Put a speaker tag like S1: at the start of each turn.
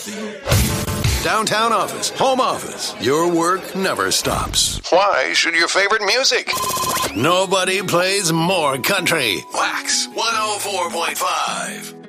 S1: Downtown office, home office, your work never stops. Why should your favorite music? Nobody plays more country. Wax 104.5.